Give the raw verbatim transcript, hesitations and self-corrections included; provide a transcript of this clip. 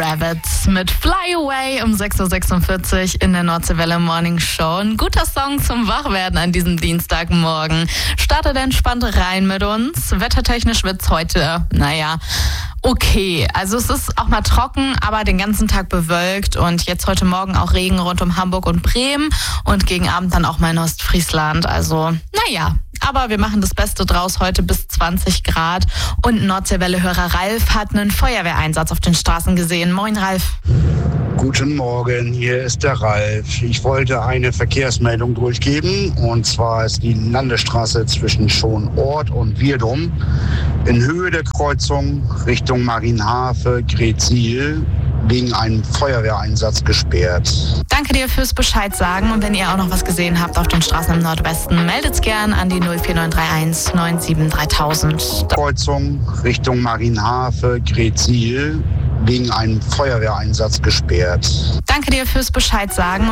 Rabbits mit Fly Away um sechs Uhr sechsundvierzig in der Nordseewelle Morning Show. Ein guter Song zum Wachwerden an diesem Dienstagmorgen. Startet entspannt rein mit uns. Wettertechnisch wird's heute, naja, okay. Also es ist auch mal trocken, aber den ganzen Tag bewölkt und jetzt heute Morgen auch Regen rund um Hamburg und Bremen und gegen Abend dann auch mal in Ostfriesland. Also, naja. Aber wir machen das Beste draus, heute bis zwanzig Grad. Und Nordseewelle-Hörer Ralf hat einen Feuerwehreinsatz auf den Straßen gesehen. Moin, Ralf. Guten Morgen, hier ist der Ralf. Ich wollte eine Verkehrsmeldung durchgeben. Und zwar ist die Landesstraße zwischen Schonort und Wirdum in Höhe der Kreuzung Richtung Marienhafe, Gretzil wegen einem Feuerwehreinsatz gesperrt. Danke dir fürs Bescheid sagen. Und wenn ihr auch noch was gesehen habt auf den Straßen im Nordwesten, meldet's gern an die null vier neun drei eins neun sieben dreitausend. Kreuzung Richtung Marienhafe, Gretzil wegen einem Feuerwehreinsatz gesperrt. Danke dir fürs Bescheid sagen.